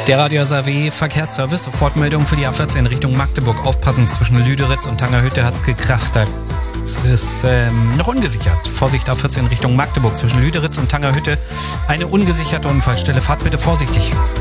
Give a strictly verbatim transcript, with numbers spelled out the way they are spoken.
Der Radio S A W Verkehrsservice, Sofortmeldung für die A vierzehn Richtung Magdeburg. Aufpassen, zwischen Lüderitz und Tangerhütte hat's gekracht. Da ist ähm, noch ungesichert. Vorsicht, A vierzehn Richtung Magdeburg. Zwischen Lüderitz und Tangerhütte eine ungesicherte Unfallstelle. Fahrt bitte vorsichtig.